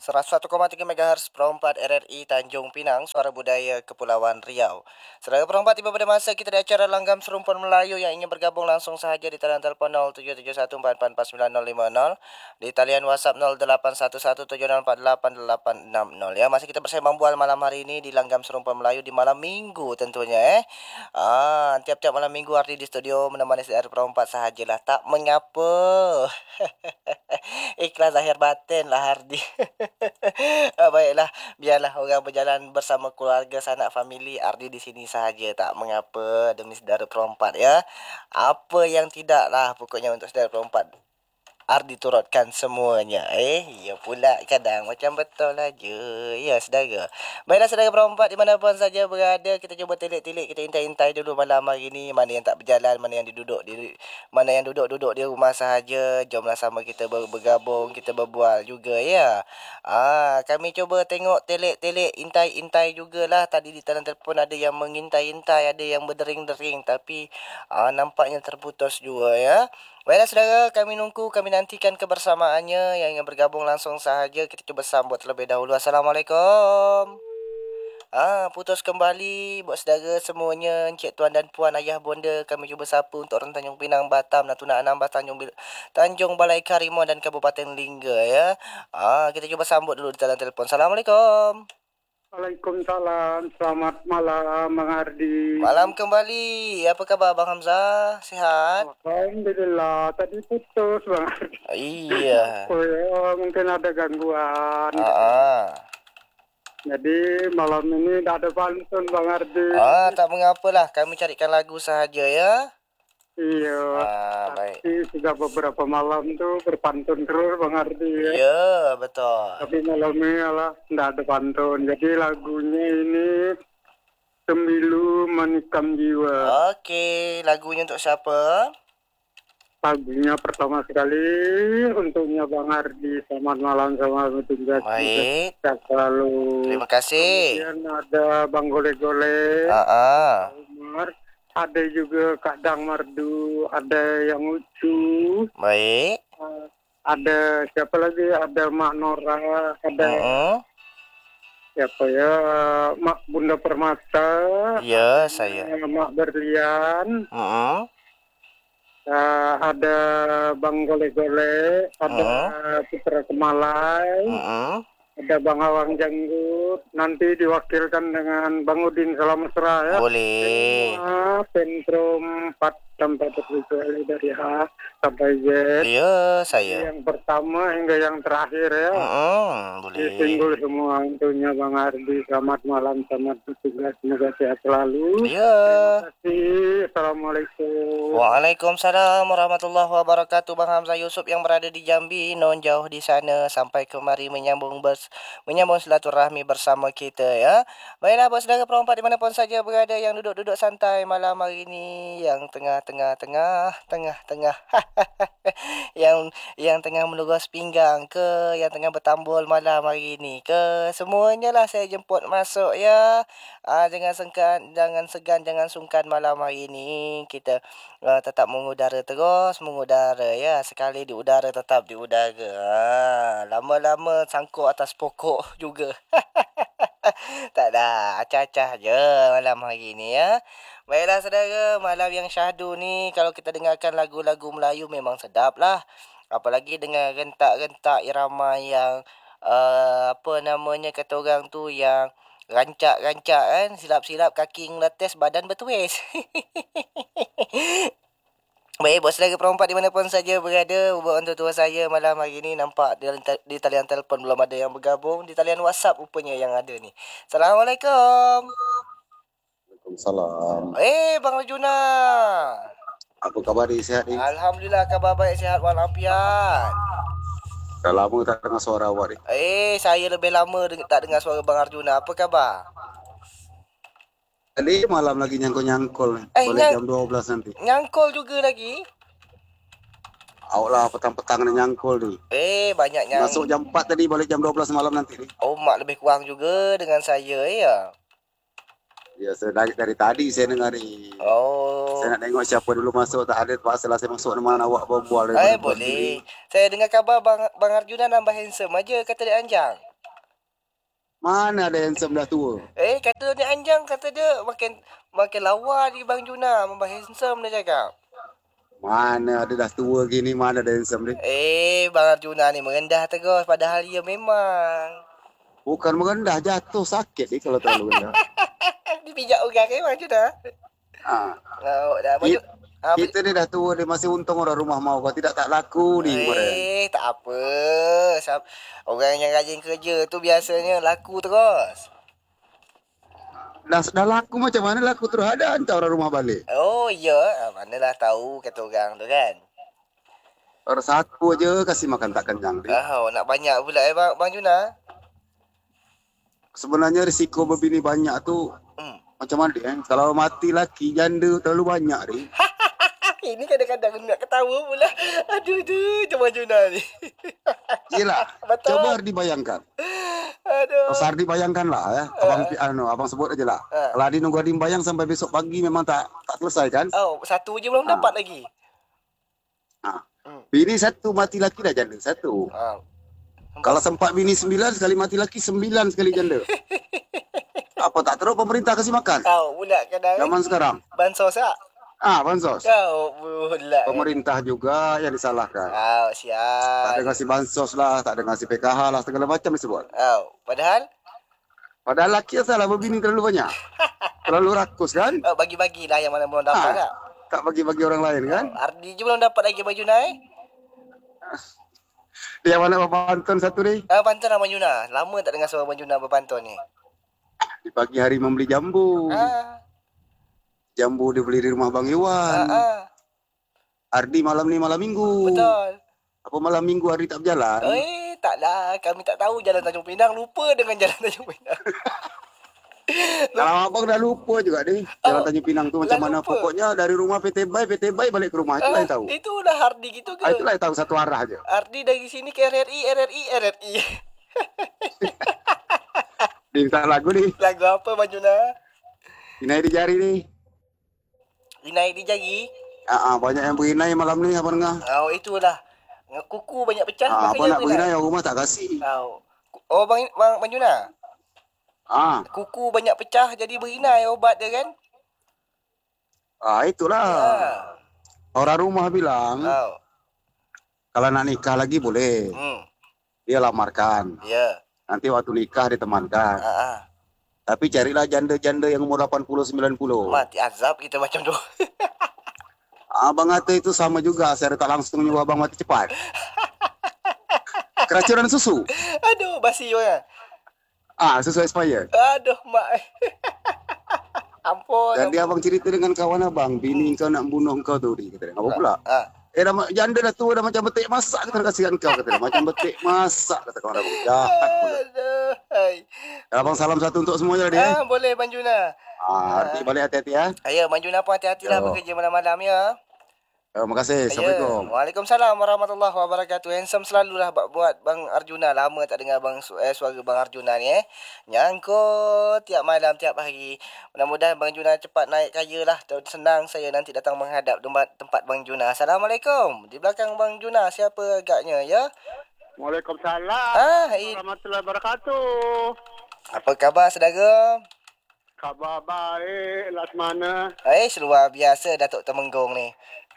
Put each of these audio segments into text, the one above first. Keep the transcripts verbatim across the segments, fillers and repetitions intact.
seratus satu koma tiga megahertz perempat R R I Tanjung Pinang, Suara Budaya Kepulauan Riau. Saudara perempat, tiba pada masa kita di acara Langgam Serumpun Melayu. Yang ingin bergabung langsung sahaja di talian telefon nol tujuh tujuh satu empat empat empat sembilan nol lima nol, di talian WhatsApp nol delapan satu satu tujuh nol empat delapan delapan enam nol. Ya, masih kita bersama membual malam hari ini di Langgam Serumpun Melayu di malam minggu tentunya eh. Ah, tiap-tiap malam minggu Ardi di studio menemani saudara perempat sahajalah, tak mengapa. Ikhlas lahir batin lah Hardi. Ah, baiklah, biarlah orang berjalan bersama keluarga, sanak famili. Ardi di sini sahaja, tak mengapa, demi saudara perempat ya. Apa yang tidak lah pokoknya untuk saudara perempat, Ardi turutkan semuanya. Eh, ya pula kadang macam betul aja. Ya, saudara. Baiklah, saudara perempat dimanapun saja berada, kita cuba tilik-tilik, kita intai-intai dulu malam hari ini. Mana yang tak berjalan, mana yang duduk di mana yang duduk-duduk di rumah sahaja. Jomlah sama kita ber- bergabung, kita berbual juga ya. Ah, kami cuba tengok tilik-tilik, intai-intai jugalah. Tadi di talian telefon ada yang mengintai-intai, ada yang berdering-dering, tapi ah, nampaknya terputus juga ya. Baiklah saudara, kami nunggu, kami nantikan kebersamaannya. Yang ingin bergabung langsung sahaja, kita cuba sambut terlebih dahulu. Assalamualaikum. Ah, putus kembali buat saudara semuanya, encik tuan dan puan, ayah bonda. Kami cuba sapa untuk orang Tanjung Pinang, Batam, Natuna Anambas, Tanjung Bil- Tanjung Balai Karimun dan Kabupaten Lingga ya. Ah, kita cuba sambut dulu di talian telefon. Assalamualaikum. Waalaikumsalam, selamat malam Bang Ardi. Malam kembali. Apa khabar Bang Hamzah? Sihat? Alhamdulillah, tadi putus Bang Ardi. Iya. Oh ya, mungkin ada gangguan. Ah, ah. Jadi malam ini tidak ada pantun Bang Ardi. Ah, tak mengapalah. Kami carikan lagu sahaja ya. Iya, Ah, baik. tapi sudah beberapa malam tuh berpantun terus Bang Ardi ya. Ya, betul. Tapi malam ini lah tidak ada pantun. Jadi lagunya ini Sembilu Menikam Jiwa. Okey, lagunya untuk siapa? Lagunya pertama sekali untuknya Bang Ardi. Selamat malam, selamat bertugas. Baik. Sehat selalu. Terima kasih. Kemudian ada Bang Gole-Gole, Ah, ah. Umar, ada juga Kak Dang Mardu, ada yang lucu, Baik. eh, ada siapa lagi? Ada Mak Nora, ada Mm-mm. siapa ya? Mak Bunda Permata, Ya, saya. eh, Mak Berlian, Mm-mm. eh, ada Bang Gole-Gole, ada Putra Kemalai, Mm-mm. ada Bang Awang Janggut, nanti diwakilkan dengan Bang Udin Salam Mesra ya. Boleh. Semua Pentrum empat sampai terkecuali dari A sampai Z. Ya, saya. Yang pertama hingga yang terakhir ya. Mm-mm. Boleh. Disinggul semua untuknya Bang Ardi. Selamat malam, selamat bertugas, semoga sehat selalu. Ya. Terima kasih. Assalamualaikum. Waalaikumsalam warahmatullahi wabarakatuh. Bang Hamzah Yusuf yang berada di Jambi, non jauh di sana, sampai kemari menyambung bers menyambung silaturahmi bersama kita ya. Baiklah buat saudara perempat dimanapun saja berada, yang duduk-duduk santai malam hari ini, yang tengah-tengah tengah tengah-tengah yang yang tengah melugas pinggang ke, yang tengah bertambul malam hari ini ke, semuanya lah saya jemput masuk ya. Ah, jangan sengkan, jangan segan, jangan sungkan malam hari ini. Kita uh, tetap mengudara terus, mengudara ya. Sekali di udara, tetap di udara. Ah, lama-lama sangkut atas pokok juga. Tak ada, acah-acah je malam hari ni ya. Baiklah saudara, malam yang syahdu ni, kalau kita dengarkan lagu-lagu Melayu memang sedap lah. Apalagi dengan rentak-rentak irama yang uh, apa namanya kata orang tu, yang rancak-rancak kan, silap-silap kaki ngeletes, badan bertuis. Baik, buat saudara perempat dimanapun saja berada, buat untuk tua saya malam hari ni, nampak di, di talian telefon belum ada yang bergabung, di talian WhatsApp rupanya yang ada ni. Assalamualaikum. Waalaikumsalam. Eh, Bang Rajuna. Apa khabar ni, sihat ni? Alhamdulillah, khabar baik, sihat walafiat. Dah lama tak dengar suara awak ni. Eh, saya lebih lama deng- tak dengar suara Bang Arjuna. Apa khabar? Tadi malam lagi nyangkul-nyangkul ni. Eh, Boleh nyang- jam dua belas nanti. Nyangkul juga lagi? Awak lah petang-petang ni nyangkul ni. Eh, banyak nyang. Masuk jam empat tadi, balik jam dua belas malam nanti ni. Oh, mak lebih kurang juga dengan saya ya. Ya, saya dari, dari tadi saya dengar ni. Oh. Saya nak tengok siapa dulu masuk, tak ada terpaksa lah saya masuk dengan awak berbual. Eh, boleh. Saya dengar khabar Bang, Bang Arjuna nambah handsome aja, kata dia Anjang. Mana ada handsome dah tua? Eh, kata ni Anjang, kata dia makin makin lawa di Bang Juna, membah handsome dia cakap. Mana ada dah tua gini, mana ada handsome ni? Eh, Bang Arjuna ni merendah terus padahal dia memang. Bukan merendah, jatuh sakit ni kalau terlalu rendah. Dipijak orang ke Bang Arjuna? Ha. Oh, dah baju. Kita, Ha, kita ni dah tua, dia masih untung orang rumah mau. Kalau tidak tak laku ni kemarin. eh, tak apa. Sab- Orang yang rajin kerja tu biasanya laku terus. Dah, dah laku macam mana laku terus ada hantar orang rumah balik. Oh, ya. Ah, manalah tahu kata orang tu kan. Orang satu aja kasih makan tak kenyang dia. Oh, nak banyak pula eh Bang, Bang Juna. Sebenarnya risiko berbini banyak tu Hmm. macam mana eh? Kalau mati laki janda terlalu banyak ni. Ini kadang-kadang nak ketawa pula. Aduh, aduh, macam Bang Juna ni. Yelah, Betul. coba dibayangkan. Aduh. Kalau Sardi bayangkan lah ya. Abang, anu, abang sebut aja lah. Ah. Kalau Adi nunggu Adi bayang sampai besok pagi memang tak tak selesai kan. Oh, satu je belum Ah. dapat lagi. Ha. Hmm. Bini satu mati laki dah janda satu. Ah. Kalau sempat bini sembilan sekali mati laki sembilan sekali janda. Apa tak teruk pemerintah kasih makan? Kau pula kadang Zaman sekarang. bansos tak? Ah, bansos. Kau pula. Pemerintah juga yang disalahkan. Kau Tak sial. ada ngasih bansos lah, tak ada ngasih P K H lah, segala macam disebut. Kau. Padahal Padahal laki yang salah berbini terlalu banyak. Terlalu rakus kan? oh, bagi-bagilah yang mana belum dapat Ah. tak? Tak bagi-bagi orang lain kan? Ardi je belum dapat lagi baju naik. Yang mana Pantun satu ni? Ah, pantun Abang Juna. Lama tak dengar suara Abang Juna berpantun ni. Di pagi hari membeli jambu. Ah. Jambu dibeli di rumah Bang Ah, Iwan. ah. Ardi malam ni malam minggu. Betul. Apa malam minggu Ardi tak berjalan? Eh, taklah. Kami tak tahu jalan Tanjung Pinang. Lupa dengan jalan Tanjung Pinang. Kalau abang dah lupa juga ni. Jalan Oh, Tanjung Pinang tu macam dah mana. lupa. Pokoknya dari rumah P T Bay, P T Bay balik ke rumah. Itulah yang tahu. Itulah Hardi gitu ke? Ah, itulah yang tahu satu arah aja. Ardi dari sini ke R R I, R R I, R R I. Minta lagu ni. Lagu apa Bang Juna? Inai di jari ni. Inai di jari. Ah, ah, banyak yang berinai malam ni apa dengar. Oh, itulah. Kuku banyak pecah. Ah, apa makanya nak berinai orang rumah tak kasih. Oh. Oh, Bang, Bang, Bang Juna. Ah, Kuku banyak pecah jadi berinai obat dia kan? ah itulah. Ah. Orang rumah bilang Oh. kalau nak nikah lagi boleh. Hmm. Dia lamarkan. Ya. Nanti waktu nikah ditemankan. Ah, ah. Tapi carilah janda-janda yang umur delapan puluh sembilan puluh. Mati azab kita macam tu. Abang kata itu sama juga. Saya tak langsung nyuruh abang mati cepat. Keracunan susu. Aduh, basi orang. Ah, susu expired. Aduh, mak. Ampun. Dan dia abang cerita dengan kawan abang. Bini kau nak bunuh kau tu. Dia kata, apa pula? Ah. Eh, dah, janda dah tua dah macam betik masak. Kita kasihan kau. Kata dia, macam betik masak. Kata kawan abang. Jahat pula. Aduh. Hai. Abang salam satu untuk semua je dia. Ah, boleh Bang Juna. Ah, arti balik hati-hati ya. Ayo, Bang Juna pun hati-hatilah Yo. bekerja malam-malam ya. Terima kasih. Assalamualaikum. Ya. Waalaikumsalam warahmatullahi wabarakatuh. Handsome selalulah buat, buat Bang Arjuna. Lama tak dengar bang su- eh, suara Bang Arjuna ni eh. Nyangkut tiap malam, tiap hari. Mudah-mudahan Bang Juna cepat naik kaya lah. Senang saya nanti datang menghadap tempat, tempat Bang Juna. Assalamualaikum. Di belakang Bang Juna siapa agaknya ya? Waalaikumsalam. Ah, i- Warahmatullahi wabarakatuh. apa khabar saudara? Khabar baik, Lasmana. Eh, luar biasa Datuk Temenggung ni.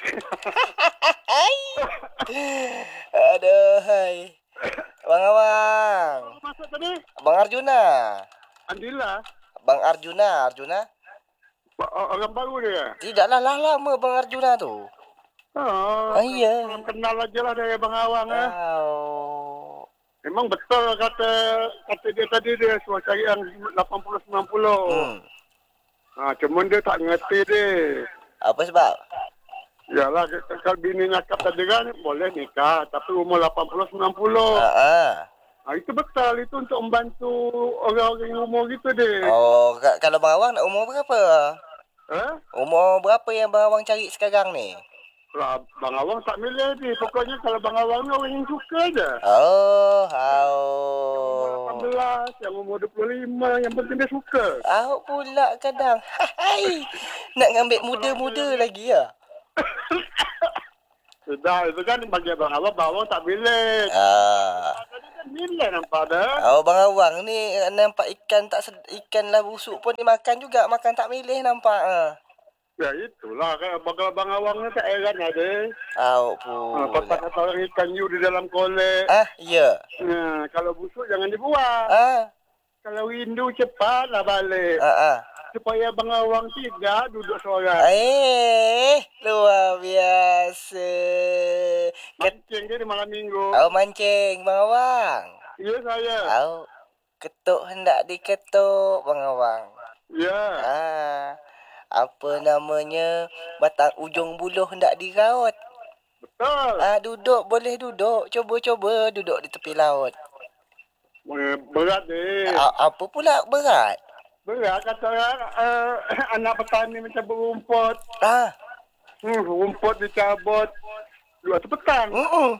Aduh, hai. Bang Awang. Masuk tadi? Bang Arjuna. Alhamdulillah. Bang Arjuna, Arjuna. Ba- Orang baru dia. Tidaklah lah lama Bang Arjuna tu. Oh, Ah, iya. orang kenal aja lah dari Bang Awang eh. Oh. Memang betul kata kata dia tadi dia suruh cari yang lapan puluh sembilan puluh. Hmm. Ha, cuma dia tak ngerti dia. Apa sebab? Yalah, kalau bini cakap tadi kan boleh nikah, tapi umur lapan puluh sembilan puluh. Ha ah. Ha, itu betul, itu untuk membantu orang-orang yang umur gitu dia. Oh, ka- kalau Bang Awang nak umur berapa? Eh? Umur berapa yang Bang Awang cari sekarang ni? Lah, Bang Awang tak milih dia. Pokoknya kalau Bang Awang ni orang yang suka je. Oh, Umur lapan oh. belas, yang umur dua puluh lima, yang penting dia suka. Awak pula kadang. Hai. Nak ngambil muda-muda lagi ya? Sudah, itu kan bagi Abang Awang, Abang Awang tak milih. Ah. Tadi kan milih. saya nampak dah. Oh, Bang Awang ni nampak ikan tak sed- ikan lah busuk pun dimakan juga. Makan tak milih nampak. Ah. Ya itulah kan bakal Bang Awang ni tak heran ada. Au Ha, pula. kata orang ikan you di dalam kolek. Ah, ya. Ha, kalau busuk jangan dibuang. Ah. Kalau rindu cepatlah balik. Ah, ah. Supaya Bang Awang tidak duduk seorang. Eh, luar biasa. Ket Mancing dia di malam minggu. Au mancing Bang Awang. Ya saya. Au ketuk hendak diketuk Bang Awang. Ya. Ah. Apa namanya? Batang ujung buluh hendak diraut. Betul. Ah, duduk boleh duduk. Cuba-cuba duduk di tepi laut. Eh, Berat deh. A- apa pula berat? Berat kata orang uh, anak petani macam berumput. Ah. Hmm, rumput dicabut. Dua tu petang. Mm-mm.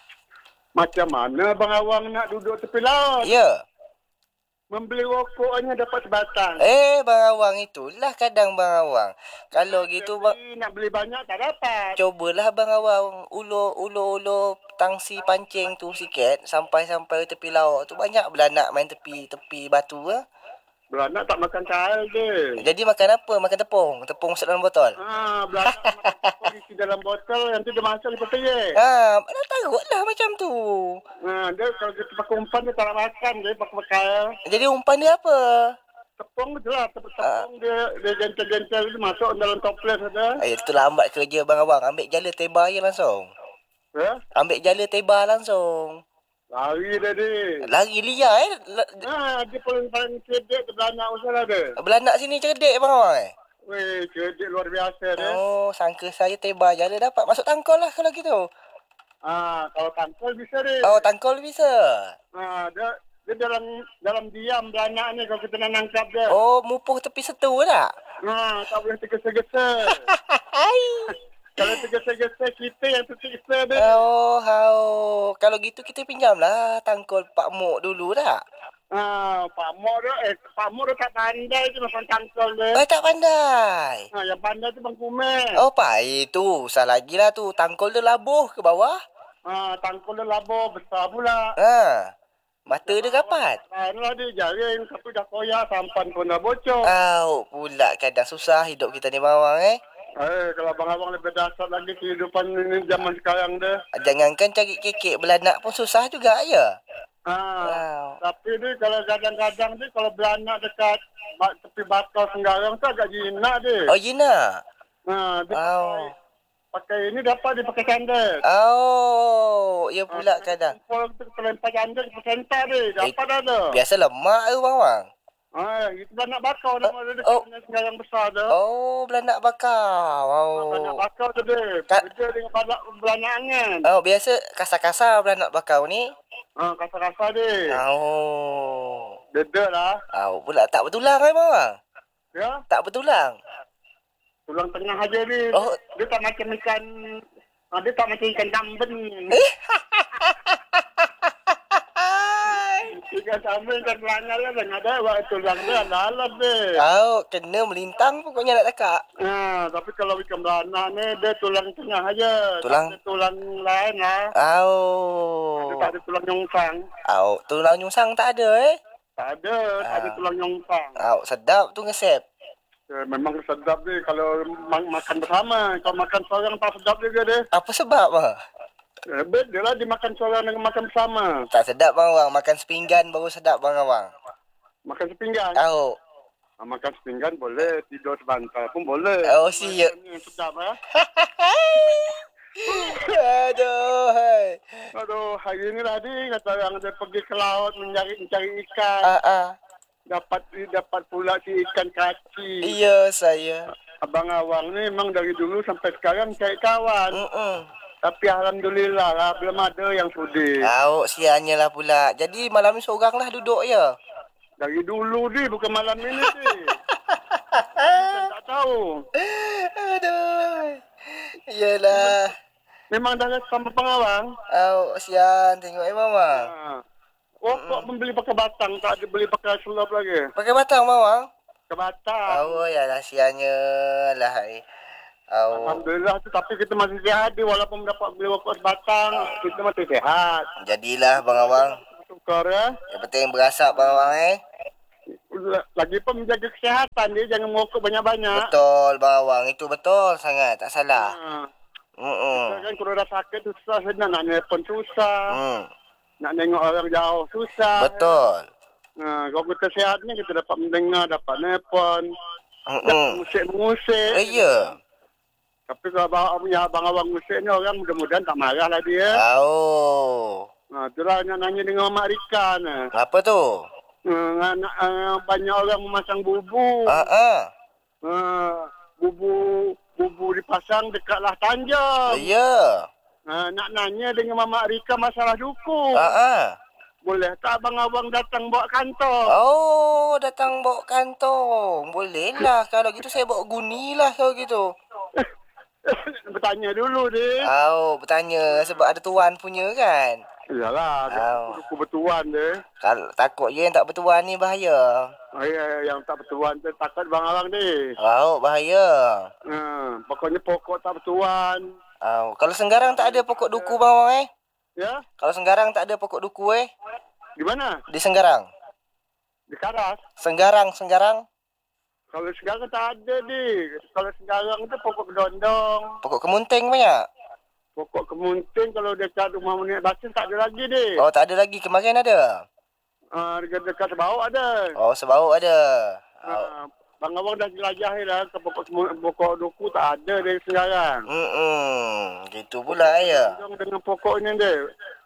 Macam mana Bang Awang nak duduk tepi laut? Ya. Membeli rokoknya dapat sebatang. Eh, Bang Awang itulah kadang Bang Awang. Kalau gitu bang, Jadi, nak beli banyak tak dapat. cobalah Bang Awang ulur-ulur-ulur tangsi pancing tu sikit sampai-sampai tepi laut tu banyak belanak main tepi tepi batu ah. Beranak tak makan cair dia. Jadi makan apa? Makan tepung. Tepung masuk dalam botol. Ah, beranak makan tepung isi dalam botol, nanti dia masuk di peti. Ah, mana tarutlah macam tu. Ah, dia kalau kita pakai umpan dia tak nak makan dia pakai pakai Jadi umpan dia apa? tepung je lah. Tepung, tepung dia dia gentel-gentel dia masuk dalam toples ada. Eh, itu lambat kerja Bang Awang. Ambil jala teba je langsung. Ya? Ambil jala teba langsung. Lari dia dia. Lari liar eh. La- Ah, dia paling paling cerdik tu beranak usaha dia. Belanak sini cerdik Bang Awang eh. Weh, cerdik luar biasa dia. Oh, sangka saya teba jala dapat. Masuk tangkol lah kalau gitu. Ah, kalau tangkal bisa dia. Oh, tangkol bisa. Ah, dia dia dalam dalam diam beranak ni kalau kita nak nangkap dia. Oh, mupuh tepi setu tak? Ah, tak boleh tergesa-gesa. Hai. Kalau tergesa-gesa kita yang tersiksa dia. Oh, hao. Kalau gitu kita pinjamlah tangkol Pak Mok dulu tak? Ah, Pak Mok dia, eh, Pak Mok dia tak pandai tu macam tangkal dia. Eh, tak pandai. Ah, yang pandai tu Bang Kumer. Oh, Pak, itu. Salah lagi lah tu. Tangkol dia labuh ke bawah. Ah, tangkal dia labur besar pula. Ha. Mata dia rapat. Ah, lah dia jaring tapi dah koyak sampan pun dah bocor. Au, pula kadang susah hidup kita ni Bang Awang eh. Eh, kalau abang-abang lebih dasar lagi kehidupan ini zaman sekarang dia. Jangankan cari kekek belanak pun susah juga ya. Ah, Wow. tapi dia kalau kadang-kadang dia kalau beranak dekat ba- tepi bakau Senggarang tu agak jinak dia. Oh, Gina. Ah, dia Wow. pakai, pakai ini dapat dia pakai sandal. Oh, ya pula kadang. Kalau kita terlempar sandal ke sentar dia, dapat ada. Biasa lemak tu Bang Awang. Ah, itu beranak bakau nama dia oh. dekat Senggarang besar tu. Oh, belanak bakar. Beranak Wow. bakau tu dia. Kat- Kerja dengan beranak beranak angan. Oh, biasa kasar-kasar belanak bakar ni. Ah, kasar-kasar dia. Oh. Dedek lah. Oh, pula tak bertulang kan Bang Awang? Ya, Tak bertulang. tulang tengah aja dia. Oh. Dia tak macam ikan, ah, dia tak macam ikan damben. Ikan damben, ikan pelanggar lah. Dan ada buat tulang dia, lalat dia. Oh, kena melintang pokoknya nak cakap. Ah, tapi kalau ikan beranak ni, dia tulang tengah aja. Tulang? Tak ada tulang lain lah. Oh. Dia tak ada tulang nyongsang. Oh, tulang nyungsang tak ada eh. Tak ada, tak ada Ah. tulang nyongsang. Oh, sedap tu ngesep. Eh, memang sedap dia kalau ma- makan bersama. Kalau makan seorang tak sedap juga dia. Apa sebab ah? Eh, beda lah dimakan seorang dengan makan bersama. Tak sedap Bang Awang. Makan sepinggan baru sedap Bang Awang. Makan sepinggan. Tahu. Ah, makan sepinggan boleh, tidur sebantal pun boleh. Oh, siap. Ini yang sedap eh. Aduh. Hai. Aduh, hari ni tadi kata orang dia pergi ke laut mencari mencari ikan. Ah ah. Dapat dapat pula si ikan kaci. Iya saya. Abang Awang ni memang dari dulu sampai sekarang cari kawan. Mm-mm. Tapi alhamdulillah lah belum ada yang sudi. Tahu sianya lah pula. Jadi malam ni seorang lah duduk ya. Dari dulu ni bukan malam ini ni. Kita tak tahu. Aduh. Iyalah. Memang dah sama pengawang. Oh, sian tengok eh mama. Ha. Oh, kok membeli pakai batang, tak ada beli pakai sulap lagi. Pakai batang mama. Ke batang. Oh, ya lah sianya lah. hai. Oh. Alhamdulillah tu, tapi kita masih sihat walaupun dapat beli rokok sebatang, kita masih sihat. Jadilah Bang Awang. Syukur ya. Yang penting berasap Bang Awang eh. Lagi pun menjaga kesihatan dia, jangan merokok banyak-banyak. Betul Bang Awang, itu betul sangat, tak salah. Ha. Hmm. Kita kan kalau dah sakit tu susah senang, nak nelpon susah. Hmm. Nak tengok orang jauh susah. Betul. Ha, kalau kita sihat ni kita dapat mendengar, dapat nelpon. Hmm. Dapat musik-musik. Eh, ya. Tapi kalau abang punya abang-abang musik ni orang mudah-mudahan tak marah lah dia. Oh. Ha, itulah nak nanya dengan Mak Rika ni. Apa tu? Ha, nak, uh, banyak orang memasang bubu. Ah ah. Ha, bubu bubu dipasang dekatlah Tanjung. Ya. Ha, nak nanya dengan Mak Rika masalah duku. Ah ah. Boleh tak abang-abang datang bawa kantor? Oh, datang bawa kantong. Boleh lah. Kalau gitu saya bawa guni lah kalau gitu. Bertanya dulu dia. Oh, bertanya sebab ada tuan punya kan. Iyalah, Oh. duku bertuan dia. Kalau takut je yang tak bertuan ni bahaya. Oh, ya, yang tak bertuan tu takut bang abang ni. Oh, bahaya. Ha, pokoknya pokok tak bertuan. Oh, kalau Senggarang tak ada pokok duku bang Awang, eh? Ya? Kalau Senggarang tak ada pokok duku eh? Di mana? Di Senggarang. Di Karas. Senggarang, Senggarang. Kalau sekarang tak ada ni. Kalau sekarang tu pokok kedondong. Pokok kemunting banyak. Pokok kemunting kalau dekat rumah Munia Basin tak ada lagi ni. Oh, tak ada lagi. Kemarin ada. Ha, dekat-dekat sebawak ada. Oh, sebau ada. Oh. Ha, bang abang dah jelajah dah ke pokok kemu- pokok duku tak ada dari sekarang. Hmm, gitu pula ya. Kedondong dengan pokok ni dia.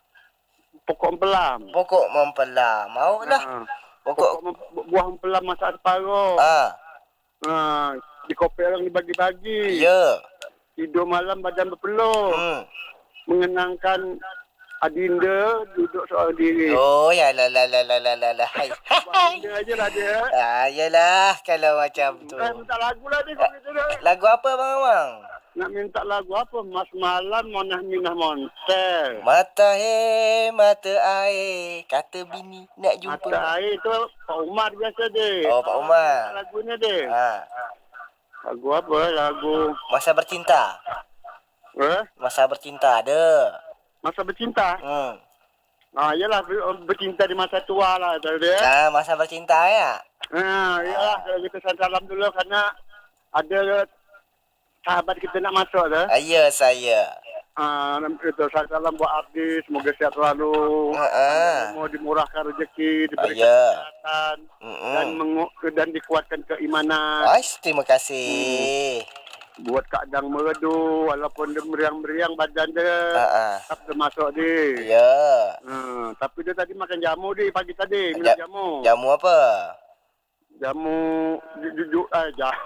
Pokok empelam. Pokok mempelam. Mau lah. Ha, Pokok. pokok mem- buah empelam masak separuh. Ah, Ha, di kopi orang dibagi-bagi. ya. Tidur malam badan berpeluh. Hmm. Mengenangkan adinda duduk seorang diri. Oh, ya la la la la la la la. Hai. Adinda aje lah dia. Ah, yalah kalau macam tu. Eh, minta lagu lah dia. Kalau gitu dah. Lagu apa bang Awang? Nak minta lagu apa? Mas Malam Monah Minah Montel. Mata he, mata air, kata bini nak jumpa. Mata air tu Pak Umar biasa dia. Oh, Pak Umar. Lagunya dia. Ha, Lagu apa? Lagu. masa bercinta. Eh? Masa bercinta ada. Masa bercinta. Hmm. Ah, yalah ber- bercinta di masa tua lah tahu dia. Nah, masa bercinta ya. Ha, yalah kalau kita salam dulu kerana ada sahabat kita nak masuk dah. Ah, ya saya. Ah, itu salam buat Abdi, semoga sehat selalu. Ha ah. Mau dimurahkan rezeki, Ah, diberikan ya. kesehatan dan Hmm. mengu- dan dikuatkan keimanan. Ais, terima kasih. Buat keadaan merdu walaupun dia meriang-meriang badan dia. Ha ah. Tetap dia masuk dia. Ya. Ha, tapi dia tadi makan jamu dia pagi tadi, minum Ja- jamu. Jamu apa? Jamu jujur eh jamu.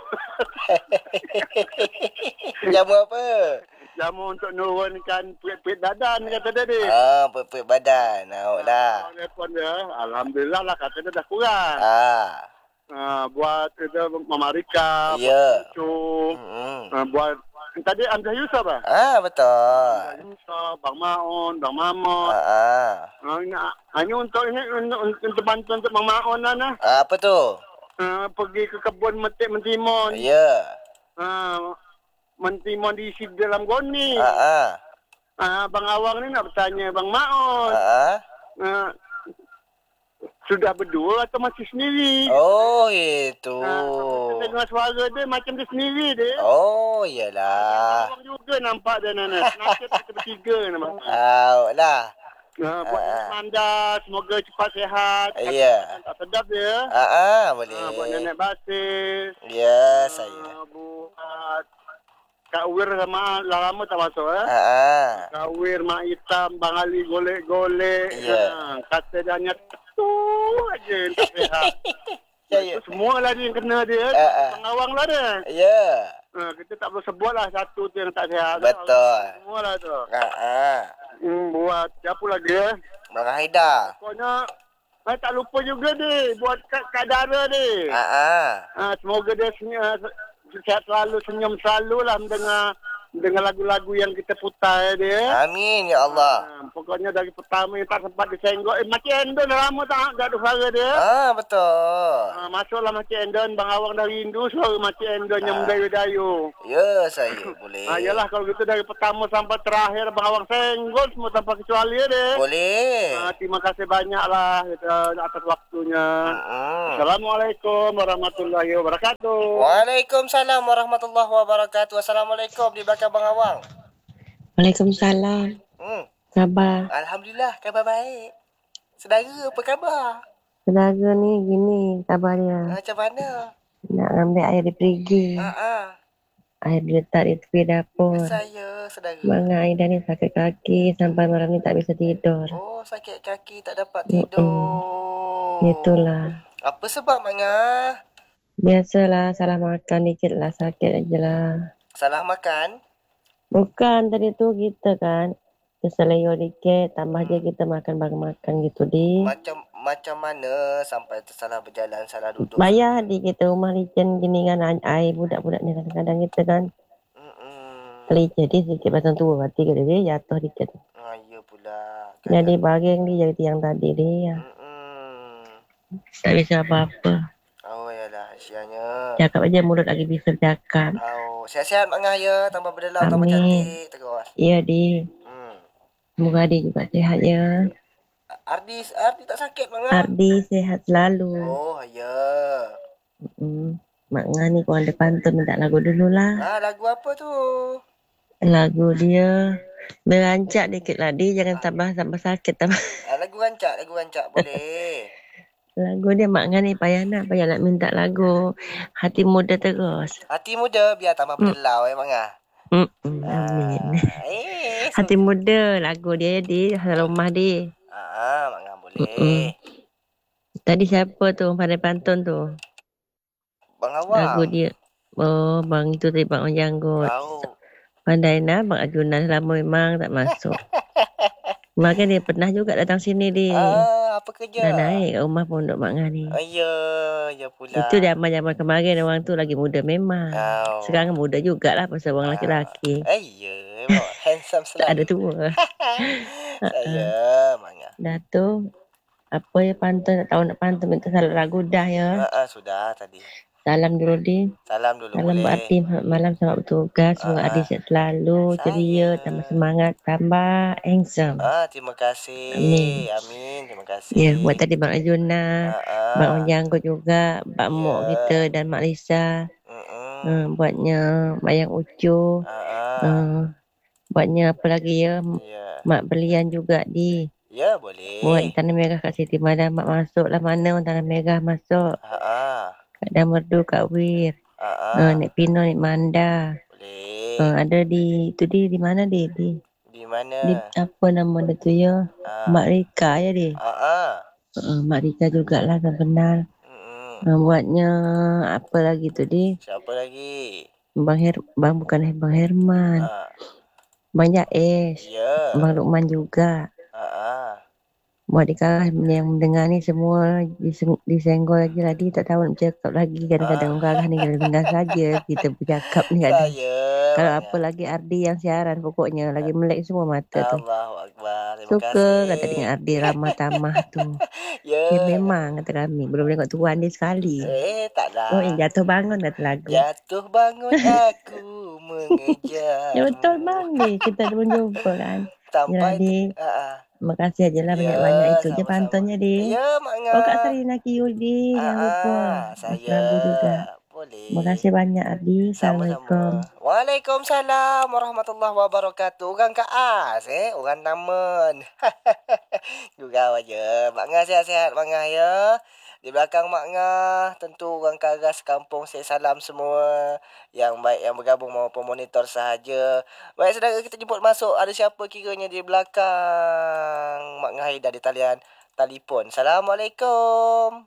Jamu apa? Jamu untuk nurunkan pit-pit badan kata dia ni. Ah, pepek badan. Nauk lah. Telefon dia, alhamdulillah lah kata dia dah kurang. Ah. Ha, buat itu Mama Rika, Ya. Cucu, Hmm. ha, buat tadi Amzah Yusuf ah. Ah, betul. Amzah Yusuf, Bang Maun, Bang Mamon. Ah, ah. Ha, ini, ini untuk ini untuk, untuk bantu untuk Bang Maun lah nah. Ah, apa tu? Ha, pergi ke kebun metik mentimun. Ya. Ha, mentimun diisi dalam goni. Ah, ah. Ha, Bang Awang ni nak bertanya Bang Maun. Ah, ah. Ha, sudah berdua atau masih sendiri? Oh, itu. Ha, kita dengar suara dia macam dia sendiri dia. Oh, iyalah. Awang juga nampak dia Nana. Nasib kita bertiga nampak. Ah, lah. Ha, buat Ah. Nenek Manda, semoga cepat sihat. Ya. Tak sedap dia. Ah, ah, Ha, buat boleh. Nenek Basis. Ya, saya. Ha, buat Kak Wir sama dah lama tak masuk eh. Ah, ah. Kak Wir, Mak Hitam, Bang Ali golek-golek. Ya. Ha, kata dia hanya tu aja yang tak sihat. Ya, ya. Itu semua lah dia yang kena dia. Ah, ah. Pengawang lah dia. Ya. Ha, kita tak perlu sebut lah satu tu yang tak sihat. Betul. Semua lah tu. Ah, ah. Hmm, buat siapa lagi eh? Bang Haidar. Pokoknya saya tak lupa juga dia buat Kak, Kak Dara dia. Ah, ah. Ha, semoga dia senyum, sihat selalu, senyum selalu lah mendengar dengan lagu-lagu yang kita putar dia. Amin ya Allah. Ha, pokoknya dari pertama yang tak sempat disenggol. Eh, Makcik Endon dah lama tak tak ada suara dia. Ah, betul. Ha, masuklah Makcik Endon. Bang Awang dah rindu suara Makcik Endon yang Ah. mendayu-dayu. Ya, saya boleh. Ha, yalah kalau gitu dari pertama sampai terakhir Bang Awang senggol semua tanpa kecuali dia. Boleh. Ha, terima kasih banyaklah kita atas waktunya. Mm-mm. Assalamualaikum warahmatullahi wabarakatuh. Waalaikumsalam warahmatullahi wabarakatuh. Assalamualaikum di belakang Bang Awang. Waalaikumsalam. Hmm. Khabar? Alhamdulillah, khabar baik. Saudara, apa khabar? Saudara ni gini kabarnya. Macam mana? Nak ambil air di perigi. Ah, ah. Air diletak di tepi dapur. Saya, saudara. Bang Aida ni sakit kaki sampai malam ni tak bisa tidur. Oh, sakit kaki tak dapat Mm-mm. tidur. Itulah. Apa sebab, Mak Ngah? Biasalah salah makan dikit lah, sakit aja lah. Salah makan? Bukan tadi tu kita kan keseleo dikit, tambah je kita makan bareng makan gitu di. Macam macam mana sampai tersalah berjalan, salah duduk? Bayar di kita rumah licin gini kan air budak-budak ni kadang-kadang kita kan. Mm-mm. Licin dia sedikit pasang tua hati ke dia jatuh dikit. Ah, ya pula. Jadi bagian dia jadi tiang tadi dia. Mm-mm. Tak bisa apa-apa. Oh, yalah, sianya. Cakap aja mulut lagi bisa cakap. Oh, sihat-sihat Mak Ngah ya, tambah berdelau, tambah Amin. cantik terus. Iya di. Hmm. Semoga dia juga sehat ya. Ardi, Ardi tak sakit Mak Ngah? Ardi sehat selalu. Oh, ya. Hmm. Mak Ngah ni kau ada pantun minta lagu dulu lah. Ah, lagu apa tu? Lagu dia berancak dikit lah di. Jangan tambah tambah sakit tambah. Ah, lagu rancak, lagu rancak boleh. Lagu dia Mak Ngah ni payah nak payah nak minta lagu hati muda terus. Hati muda biar tambah berdelau eh Mak Ngah. Hmm. Amin. Ah, eh, Hati muda lagu dia di rumah di. Ah, Mak Ngah boleh. Mm-mm. Tadi siapa tu pandai pantun tu? Bang Lagu Awang. dia. Oh, bang itu tadi bang Janggut. Tahu. Pandai nak bang Ajunan lama memang tak masuk. Kemarin dia pernah juga datang sini di. Ah, apa kerja? Dah naik kat rumah pondok Mak Ngah ni. Oh, ya, ya pula. Itu zaman-zaman kemarin orang tu lagi muda memang. Oh. Sekarang muda jugalah pasal orang Ah. lelaki. Eh, ya, memang handsome Tak ada selalu. tua. Saya, Mak Ngah. Dah tu apa ya pantun tak tahu nak pantun minta salam lagu dah ya. Ah, ah, sudah tadi. Salam dulu di. Salam dulu Salam boleh. buat tim malam selamat bertugas. Semoga Ah, adik sihat selalu, saya. ceria, tambah semangat, tambah handsome. Ah, terima kasih. Amin. Amin, terima kasih. Ya, buat tadi Bang Ajuna, Ah, ah. Bang Janggut juga, Pak Ya. Mok kita dan Mak Lisa. Mm-mm. Uh, buatnya Mayang Ucu. Ah, ah. Uh, buatnya apa lagi ya? Ya. Mak Belian juga di. Ya, boleh. Buat Tanah Merah kat Siti Madam. Mak masuk lah mana orang Tanah Merah masuk. Ah, ah. Kak Damerdu, Kak Wir. Ah, Uh, ah. Nek Pino, Nek Manda. Boleh. Uh, ada di, itu di, di mana di? Di, Di mana? di apa nama dia tu ya? Ah. Mak Rika ya di. Ah, ah. Uh, Mak Rika jugalah kan kenal. Mm-mm. Uh, buatnya apa lagi tu di? Siapa lagi? Bang Her, Bang bukan Bang Herman. Ah. Bang Jais. Ya. Bang Lukman juga. Ah, ah. Buat dikah yang mendengar ni semua diseng, disenggol lagi lagi tak tahu nak bercakap lagi. Kadang-kadang orang karah ni kadang dengar saja kita bercakap ni kadang. Saya. Kalau Mak apa Ngah. lagi Ardi yang siaran pokoknya lagi melek semua mata tu. Allahu Akbar. Terima Suka kasih. kata dengan Ardi ramah tamah tu. Ya. Dia memang kata kami belum tengok tuan dia sekali. Eh, taklah. Oh yang jatuh bangun kata lagu. Jatuh bangun aku mengejar. Ya betul bang ni kita pun jumpa kan. Sampai Jadi tu. Ah, ah. terima kasih aja lah Ya, banyak-banyak itu je sama-sama. pantunnya di. Ya, Mak Ngah. Oh Kak Sarina Kiyudi jangan lupa. Ah, Mas saya. lagu juga. Boleh. Terima kasih banyak Ardi. Assalamualaikum. Sama-sama. Waalaikumsalam warahmatullahi wabarakatuh. Orang Kak As eh, orang Taman. Juga aja. Mak Ngah sihat-sihat Mak Ngah ya. Di belakang Mak Ngah tentu orang Karas kampung saya salam semua yang baik yang bergabung maupun monitor sahaja. Baik saudara kita jemput masuk ada siapa kiranya di belakang Mak Ngah Haida di talian telefon. Assalamualaikum.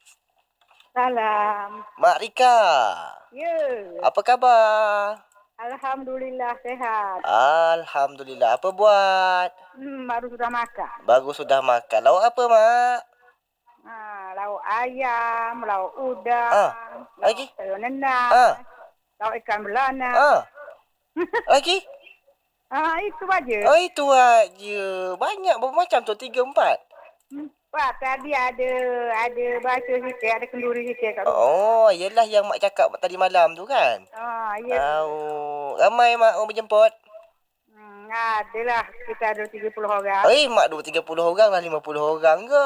Salam. Mak Rika. Ya, Apa khabar? Alhamdulillah sehat. Alhamdulillah. Apa buat? Hmm, baru sudah makan. Baru sudah makan. Lauk apa, Mak? Ha, lauk ayam, lauk udang, Ah, lauk lagi? sayur nenas, Ah. lauk ikan belana. Ah. Lagi? Ah, itu aja. Oh, itu aja. Banyak berapa macam tu? Tiga, empat? Pak, tadi ada ada baca sikit, ada kenduri sikit kat rumah. Oh, yelah yang mak cakap tadi malam tu kan? Ah, ya. Oh, ramai mak orang berjemput? Hmm, adalah kita ada tiga puluh orang. Eh, mak dua tiga puluh orang lah, lima puluh orang ke?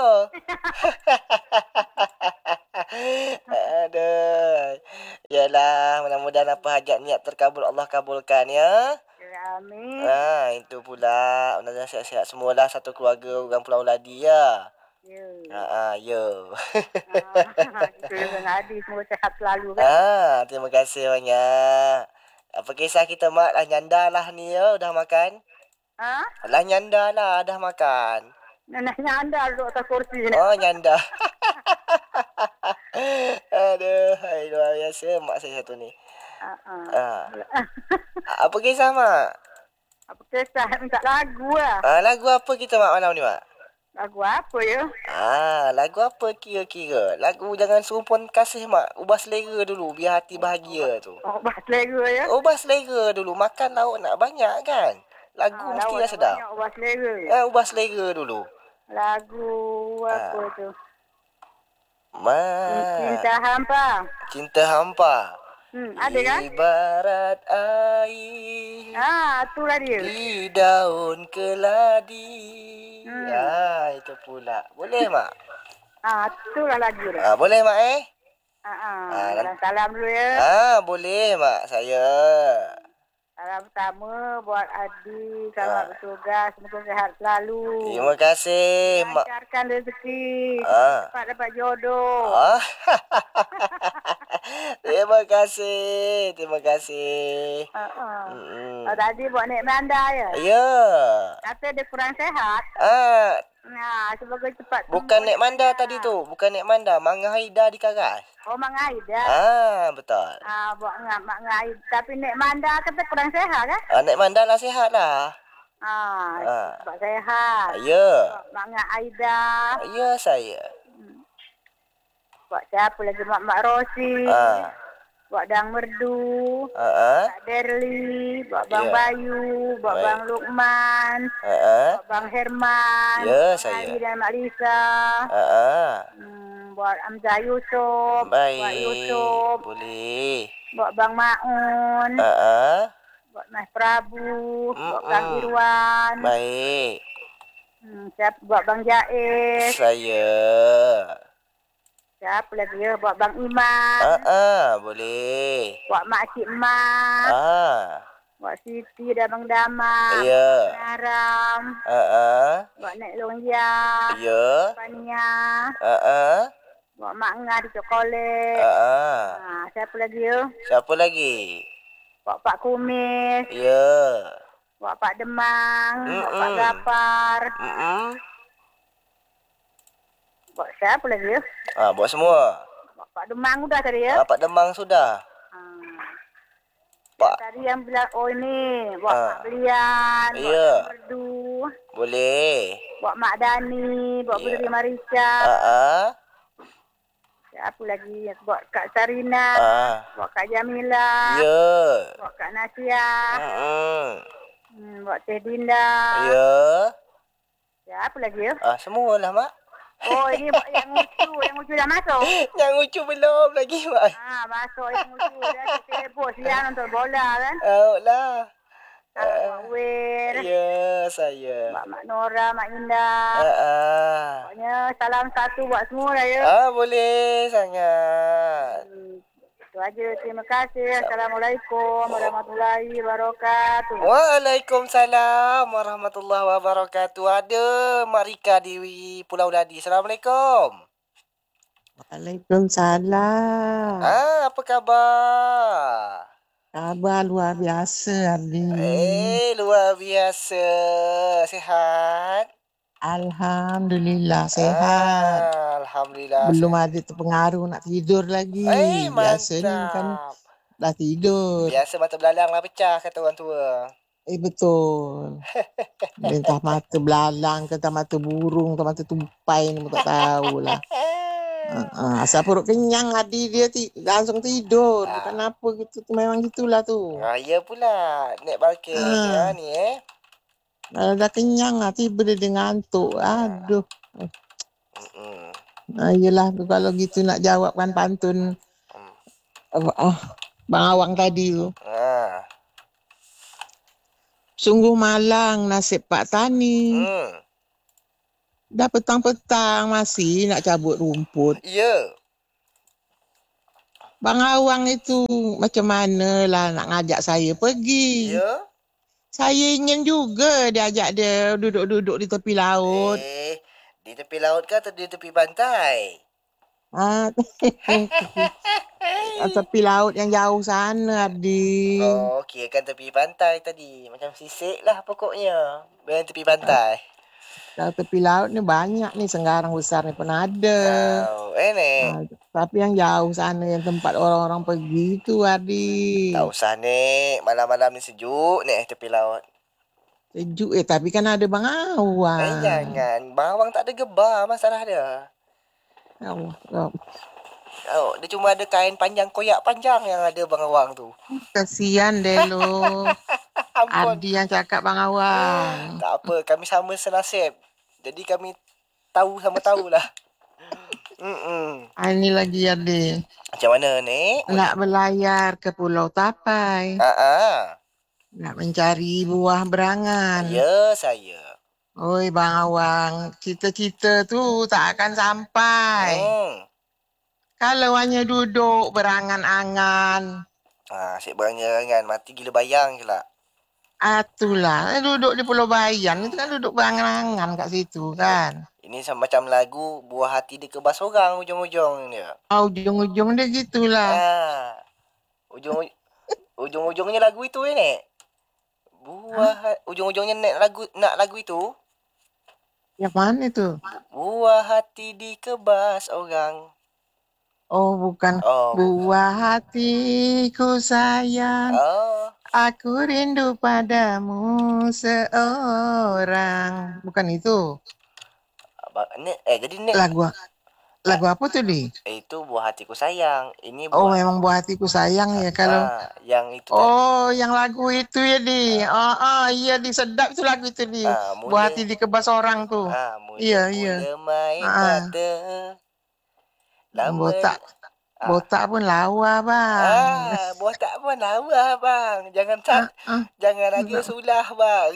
Aduh. Yalah, mudah-mudahan apa hajat niat terkabul Allah kabulkan ya. Ya, amin. Ah, itu pula. Mudah-mudahan sihat-sihat semualah satu keluarga orang Pulau Ladi ya. Ya. Ah, ah, yo. Ah, kita dengan Adi semua sehat selalu kan. Ah, terima kasih banyak. Apa kisah kita mak lah nyanda lah ni ya, dah makan? Ha? Lah nyanda lah, dah makan. Neneknya anda duduk atas kursi ni. Oh, nyanda. Aduh, hai, luar biasa mak saya satu ni. Ah, ah. Ah. Apa kisah mak? Apa kisah minta lagu lah. Ah, lagu apa kita mak malam ni mak? Lagu apa ya? Ah, lagu apa kira-kira? Lagu Jangan Serumpun Kasih mak. Ubah selera dulu biar hati bahagia tu. Oh, bahas selera ya. Ubah selera dulu. Makan lauk nak banyak kan? Lagu Ah, mesti lawan dah sedap. banyak ubah selera. Ah, ubah selera dulu. Lagu apa Ah. tu? Ma. Cinta hampa. Cinta hampa. Hmm, ada kan? Ibarat air Ah, itulah dia. di daun keladi. Hmm. Ah, itu pula. Boleh mak? Ah, itulah lagu dia. Ah, boleh mak eh? Ah, ah. Ah, Salam salam dulu ya. Ah, boleh mak saya. Salam pertama buat Adi, Ah. selamat bertugas, semoga sehat selalu. Terima kasih mak. Lancarkan rezeki, Ah. cepat dapat jodoh. Ah. Terima kasih. Terima kasih. Ah, ah. Mm-mm. Oh, tadi buat naik manda ya. Ya. Kata dia kurang sehat. Ah, Nah, semoga cepat. bukan sembuh naik manda dia. tadi tu. Bukan naik manda. Manga Haida di Karas. Oh, Mak Ngaid ya. Ah, betul. Ah, buat ngak Mak Ngaid. Tapi naik manda kata kurang sehat kan? Ah, naik manda lah sihat lah. Ah, Ah. sebab sehat. Ya. Mak Ngak Aida. Ya saya. Buat siapa lagi? Mak Mak Rosi. Ah. Buat Dang Merdu. Ah, ah. Buat Derli. Buat Bang Ya. Bayu. Buat Baik. Bang Lukman. Ah, ah. Buat Bang Herman. Ya, Bang saya. Ali dan Mak Lisa. Ah, ah. Hmm, buat Amzah Yusof. Buat Baik. Yusof. Boleh. Buat Bang Maun. Ah, ah. Buat Mas Prabu. Buat Mm-mm. Bang Irwan. Baik. Hmm, siapa? Buat Bang Jaiz. Saya. Siapa lagi ya? Buat Bang Iman. Ah, ah. Boleh. Buat Mak Cik Mak. Ah. Buat Siti dan Bang Damar. Ya. Naram. Ah, ah. Buat Nek Longya. Ya. Pania. Ah, ah. Buat Mak Ngah di Cokolet. Ah, ah. Ha, siapa lagi ya? Siapa lagi? Buat Pak Kumis. Ya. Buat Pak Demang. Buat Pak Mm-mm. Gapar. Mm-mm. Buat siapa lagi ya? Ah, buat semua. Buat Pak Demang udah tadi ya? Ah, Pak Demang sudah. Ha. Pak. Tadi yang bilang, oh ini. Buat Ah. Mak Belian. Buat Ya. Mak Merdu. Boleh. Buat Mak Dani. Buat Ya. Putri Marica. Ah, ah. Siapa lagi? Buat Kak Sarina. Ah. Buat Kak Jamila. Ya. Buat Kak Nasia. Mm-mm. Hmm, buat Teh Dinda. Ya. Siapa lagi ya? Ah, semualah mak. Oh, ini buat yang lucu. Yang lucu dah masuk. Yang lucu belum lagi mak. Ah, masuk yang lucu. Dah telefon siang nonton bola kan. Oh lah. Ah, Buat Wir. Ya, saya. Buat Mak Nora, Mak Indah. Ah, ah. Pokoknya salam satu buat semua lah ya. Ah, boleh sangat. Hmm, itu aja. Terima kasih. Assalamualaikum warahmatullahi wabarakatuh. Waalaikumsalam warahmatullahi wabarakatuh. Ada Mak Rika di Pulau Ladi. Assalamualaikum. Waalaikumsalam. Ah, apa khabar? Khabar luar biasa Ardi. Eh, luar biasa. Sihat? Alhamdulillah sehat. Ah, Alhamdulillah. Belum sihat. ada terpengaruh nak tidur lagi. Eh, Biasanya kan mantap. dah tidur. Biasa mata belalang lah pecah kata orang tua. Eh betul. Entah mata belalang ke, entah mata burung, entah mata tupai ni pun tak tahulah. Ah, ah, asal perut kenyang Adi dia ti langsung tidur. Bukan Ah, apa gitu. Memang gitulah tu. ah ya pula. Nek balkeng ya Ah, ni eh. kalau dah kenyang ah, tiba dia dia ngantuk. Ah, Aduh. mm-mm. Ah, yelah tu kalau gitu nak jawabkan pantun Hmm. apa, ah, Bang Awang tadi tu. Ah. Sungguh malang nasib Pak Tani. Hmm. Dah petang-petang masih nak cabut rumput. Ya. Bang Awang itu macam mana lah nak ngajak saya pergi. Ya. Saya ingin juga dia ajak dia duduk-duduk di tepi laut. Eh, di tepi laut ke atau di tepi pantai? Ah, tepi, ah, tepi laut yang jauh sana, Adi. Oh, okey kan tepi pantai tadi. Macam sisik lah pokoknya. Main tepi pantai. Kalau tepi laut ni banyak ni, Senggarang besar ni pun ada. Oh, eh nek. Ah, tapi yang jauh sana yang tempat orang-orang pergi tu, Adi. Tak usah nek. Malam-malam ni sejuk nek tepi laut. Sejuk eh, tapi kan ada Bang Eh, Awang. jangan. Bawang tak ada gebar masalah dia. Ya Allah, ya Allah. Oh, dia cuma ada kain panjang, koyak panjang yang ada Bang Awang tu. Kesian deh lo. Ampun. Adi yang cakap Bang Awang. Tak apa, kami sama senasib. Jadi kami tahu sama tahulah. Hmm. Ah, ini lagi Adi. Macam mana nek? Nak berlayar ke Pulau Tapai. Ah, ah. Nak mencari buah berangan. Ya, saya. Oi Bang Awang, cita-cita tu tak akan sampai. Hmm. Kalau hanya duduk berangan-angan. Ah, asyik berangan-angan, mati gila bayang je lah. Atulah, duduk di Pulau Bayan. Itu kan duduk berangan-angan kat situ kan. Ini sama macam lagu Buah Hati Dikebas Orang ujung-ujung dia. Oh, ujung-ujung dia gitulah. Ah. Ujung ujung-ujungnya lagu itu eh nek. Buah ha? Ujung-ujungnya nek lagu nak lagu itu. Yang mana tu? Buah hati dikebas orang. Oh, bukan. Oh. Buah hatiku sayang. Oh. Aku rindu padamu seorang. Bukan itu. Abang, nek, eh jadi nek Lagu lagu apa tu di? itu Buah Hatiku Sayang. Ini Oh, buah memang buah hatiku sayang ya kalau. ah, yang itu Oh, yang lagu itu ya di. Oh, oh iya di sedap tu lagu itu di. ah, Buah mula hati dikebas orang tu. ah, mula, Iya, iya. mula main Ah, mata. Lama botak ah, botak pun lawa bang. ah, buah tak pun lawa bang. Jangan tak, Ah, ah. jangan lagi sulah bang.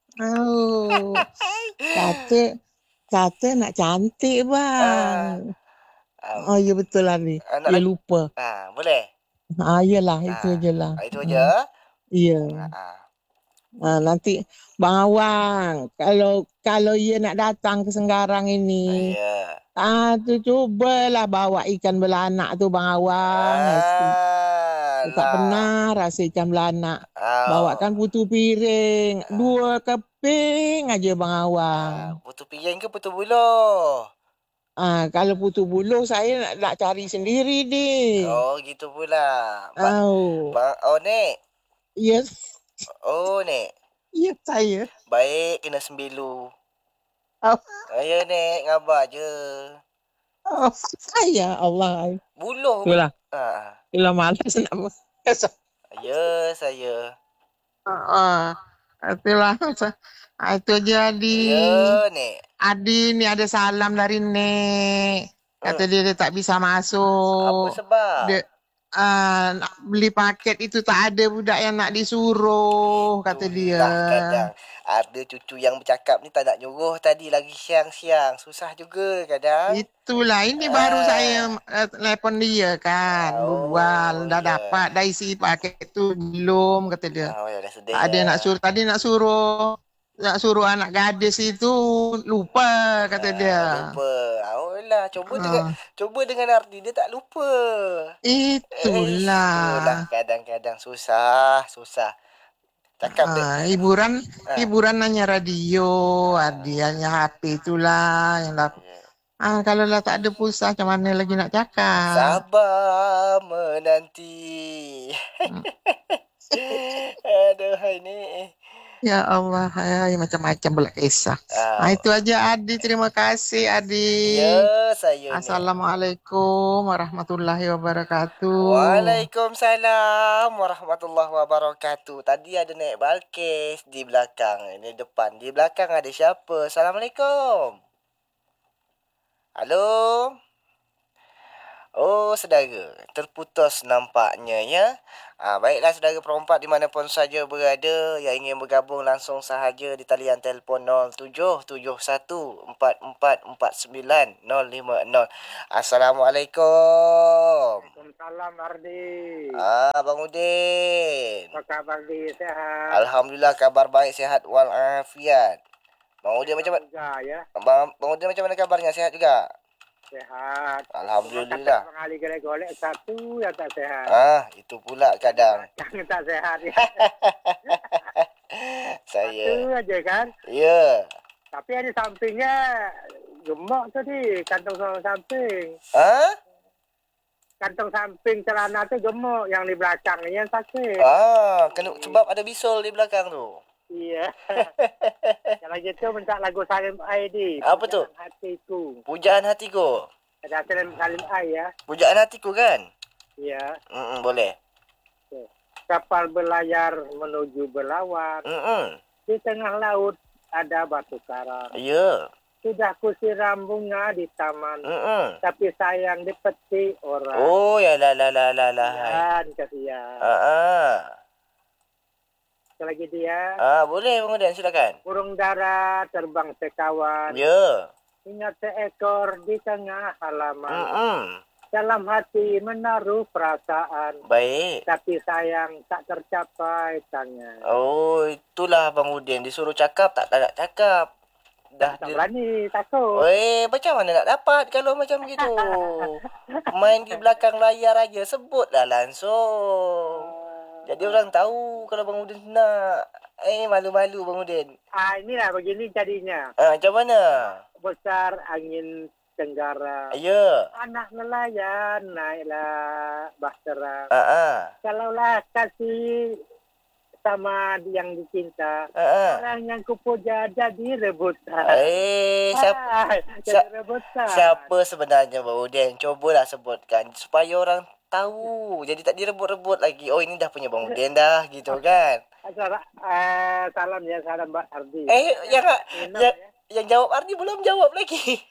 Oh, kata kata nak cantik bang. Ah, Oh iya betul lah ni. ah, nak Dia lagi lupa. ah, boleh. Ah, iyalah itu Ah, je lah. itu Hmm, aja. iya. Ah, Ah, nanti Bang Awang, kalau kalau ia nak datang ke Senggarang ini, ya. ah tu cubalah bawa ikan belanak tu Bang Awang. Eh, Ah, Saya tak lah. pernah rasa ikan belanak. Oh. Bawakan putu piring, dua keping aja Bang Ah, Awang. putu piring ke putu buluh? Ah, kalau putu buluh saya nak, nak cari sendiri deh. Oh, gitu pula. Ba Oh, bang, oh, Nek. yes, Oh, Nek. yes saya. Baik, kena sembilu. Oh, Ayo, Nek, ngabar je. oh saya Allah. Buluh. Itulah, Ah, itulah malas nak. ya, saya. Ah, itulah. Ah, itu jadi. Ya, Nek. Adi ni ada salam dari Nek. Kata dia, dia tak bisa Apa masuk. sebab? Dia ah, nak beli paket itu tak ada budak yang nak disuruh kata dia. Itulah kadang ada cucu yang bercakap ni tak nak nyuruh tadi lagi siang-siang. Susah juga kadang. Itulah ini baru Ah. saya uh, telepon dia kan, Oh, berbual dah ya. dapat dah isi paket tu belum kata dia. Oh, ya dah sedih. Tak ada ya. nak suruh tadi nak suruh nak suruh anak gadis itu lupa kata dia. Ah, lupa. Oh lah, cuba Ah. dengan cuba dengan Ardi dia tak lupa. Eh, Itulah. itulah kadang-kadang susah, susah. Cakap dia. Ah, hiburan Ah. hiburan hanya radio, ada hanya H P itulah yang dah. Ya. Ah, kalau lah tak ada pulsa macam mana lagi nak cakap? Sabar menanti. Hmm. Aduh, hai ni. Ya Allah, ya, macam-macam pula kisah. Nah, Ah, itu aja Adi. Terima kasih Adi. ya saya ni. Assalamualaikum warahmatullahi wabarakatuh. Waalaikumsalam warahmatullahi wabarakatuh. Tadi ada naik Balkis di belakang. Ini depan. Di belakang ada siapa? Assalamualaikum. Halo. Oh, saudara. Terputus nampaknya ya. Ah, baiklah saudara perempat dimanapun saja berada yang ingin bergabung langsung sahaja di talian telefon nol tujuh tujuh satu empat empat empat sembilan nol lima nol. Assalamualaikum. Waalaikumsalam Ardi. Ah, Bang Udin. Apa kabar di sehat? Alhamdulillah kabar baik, sihat walafiat. Bang Udin macam mana? Juga ya, Bang, Bang Udin macam mana kabarnya? Sehat juga? sehat. Alhamdulillah. Cuma kata golek-golek satu yang tak sehat. Ah, itu pula kadang. Yang tak sehat ya. Saya. Satu aja kan. Ya. Tapi ada sampingnya gemuk tadi, kantong samping. Ah? Kantong samping celana tu gemuk, yang di belakangnya yang sakit. Ah, kena sebab ada bisul di belakang tu. Iya. Kalau gitu minta lagu Salim I D. Apa tu? Pujaan Hatiku. Pujaan hatiku. Ada Salim Salim I ya. Pujaan hatiku kan? Iya. Hmm, boleh. Kapal berlayar menuju berlawan. Hmm. Di tengah laut ada batu karang. Ya. Sudah kusiram bunga di taman. Hmm. Tapi sayang dipetik orang. Oh, ya la la la la la. Dan kasihan. Ah, ah. Lagi dia. Ah, boleh Bang Udin, silakan. Burung dara terbang sekawan. Ya. Ingat seekor di tengah halaman. Hmm. Dalam hati menaruh perasaan. Baik. Tapi sayang tak tercapai tangan. Oh, itulah Bang Udin disuruh cakap tak tak nak cakap. Dah Tak dia. berani, takut. Eh, macam mana nak dapat kalau macam gitu? Main di belakang layar aja sebutlah langsung. Jadi orang tahu kalau Bang Udin nak. Eh, malu-malu Bang Udin. Ah, inilah begini jadinya. Ah, macam mana? Besar angin tenggara. Ya. Anak nelayan naiklah bahtera. Ah, ah. Kalaulah kasih sama yang dicinta, Ah, ah. orang yang kupuja jadi rebutan. Eh, siapa, Ah, jadi rebutan. siapa sebenarnya Bang Udin? Cubalah sebutkan supaya orang tahu. Jadi tak direbut-rebut lagi. Oh, ini dah punya Bang Udin dah gitu kan. Salam, uh, salam ya, salam Mbak Ardi. Eh, yang Enak yang, ya. yang jawab Ardi belum jawab lagi.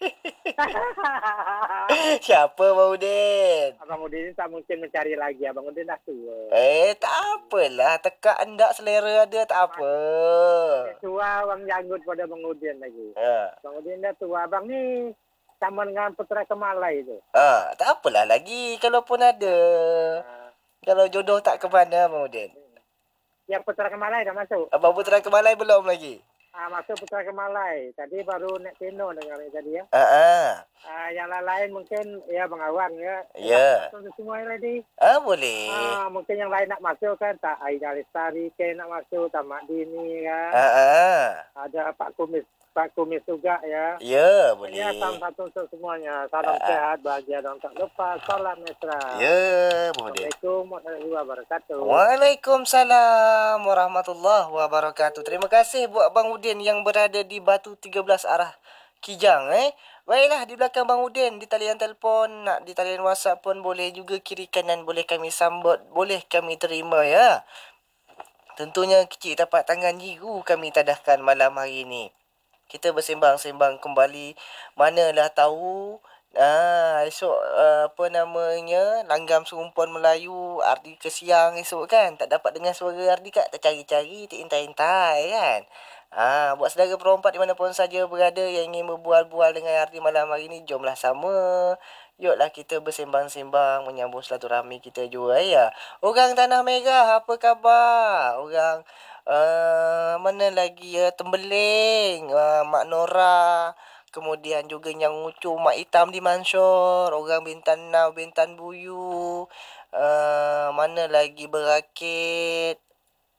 Siapa Bang Udin? Abang Udin tak mungkin mencari lagi. Abang Udin dah tua. Eh, tak apalah. Tekak anda selera ada, tak apa. Tua orang janggut pada Abang Udin lagi. Ya. Abang Udin dah tua. Abang ni sama dengan Putra Kemalai tu. Ah, tak apalah lagi. Kalaupun ada. Kalau jodoh tak ke mana, Bang Udin? Yang Putra Kemalai dah masuk. Abang Putra Kemalai belum lagi? Ah, masuk Putra Kemalai. Tadi baru nak tino dengar tadi ya. Ah, ah. Ah, yang lain mungkin ya Bang Awang ya. Ya. Masuk semua ready. Ah, boleh. Ah, mungkin yang lain nak masuk kan. Tak Aida Lestari ke nak masuk. Tak Mak Dini kan. Ah, ah. Ada Pak Kumis. Pak Kumis juga ya. Ya, boleh. Ya, salam satu untuk semuanya. Salam Ah. sehat, bahagia dan tak lupa. Salam mesra. Ya, boleh. Assalamualaikum warahmatullahi wabarakatuh. Waalaikumsalam warahmatullahi wabarakatuh. Terima kasih buat Bang Udin yang berada di Batu tiga belas arah Kijang eh. Baiklah, di belakang Bang Udin di talian telefon, nak di talian WhatsApp pun boleh juga, kiri kanan boleh kami sambut, boleh kami terima ya. Tentunya kecil tapak tangan jiru kami tadahkan malam hari ini. Kita bersembang-sembang kembali, manalah tahu ah esok uh, apa namanya langgam serumpun Melayu Ardi ke siang esok kan, tak dapat dengar suara Ardi kat, tercari-cari, terintai-intai kan. Ah, buat saudara perempat di mana pun saja berada yang ingin berbual-bual dengan Ardi malam hari ini, jomlah sama. Yuklah kita bersembang-sembang menyambung silaturahmi kita juga ya. Orang Tanah Merah, apa khabar? Orang uh, mana lagi ya, Tembeling, uh, Mak Nora, kemudian juga yang Ucu Mak Hitam di Mansur, orang Bintan Nau, Bintan Buyu, uh, mana lagi Berakit,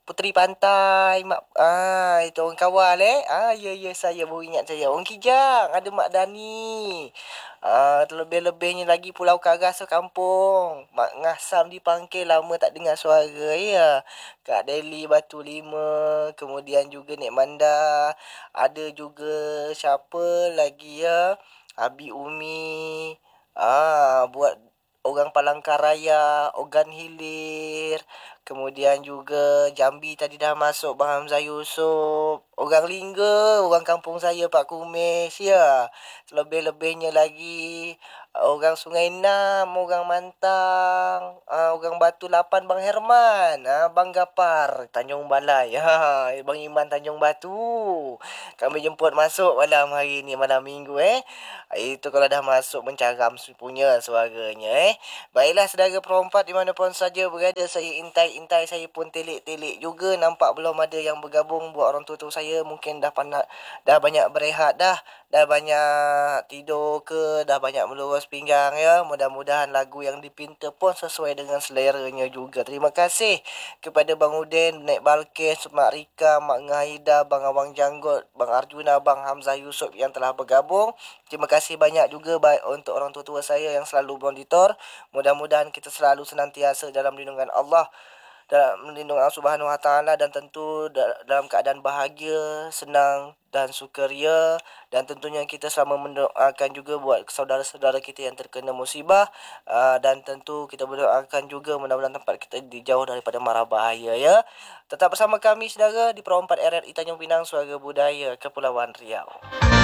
Puteri Pantai, Mak ah itu orang Kawal eh. Ah ya ya saya baru ingat saya. Orang Kijang ada Mak Dani. Ah terlebih-lebihnya lagi Pulau Karas sekampung. Mak Ngasam dipanggil lama tak dengar suara ya. Kak Deli Batu Lima, kemudian juga Nek Manda. Ada juga siapa lagi ya? Abi Umi. Ah buat orang Palangkaraya, Ogan Hilir. Kemudian juga Jambi tadi dah masuk Bang Hamzah Yusof. Orang Lingga, orang kampung saya Pak Kumis ya. Lebih-lebihnya lagi orang Sungai Enam, orang Mantang, uh, orang Batu Lapan Bang Herman, uh, Bang Gapar Tanjung Balai, ha, Bang Iman Tanjung Batu. Kami jemput masuk malam hari ni, malam minggu eh. Itu kalau dah masuk mencaram punya suaranya eh. Baiklah saudara perempat dimanapun saja berada, saya intai-intai, saya pun telik-telik juga. Nampak belum ada yang bergabung. Buat orang tua-tua saya mungkin dah penat, dah banyak berehat dah. Dah banyak tidur ke, dah banyak melurus pinggang ya. Mudah-mudahan lagu yang dipinta pun sesuai dengan seleranya juga. Terima kasih kepada Bang Udin, Nek Balkis, Mak Rika, Mak Ngahida, Bang Awang Janggut, Bang Arjuna, Bang Hamzah Yusof yang telah bergabung. Terima kasih banyak juga baik untuk orang tua-tua saya yang selalu monitor. Mudah-mudahan kita selalu senantiasa dalam lindungan Allah, dalam lindungan Allah Subhanahu Wa Taala, dan tentu dalam keadaan bahagia, senang dan sukaria. Dan tentunya kita sama mendoakan juga buat saudara-saudara kita yang terkena musibah, dan tentu kita berdoakan juga mudah-mudahan tempat kita dijauh daripada mara bahaya ya. Tetap bersama kami saudara di Pro empat R R I Tanjung Pinang, Suara Budaya Kepulauan Riau.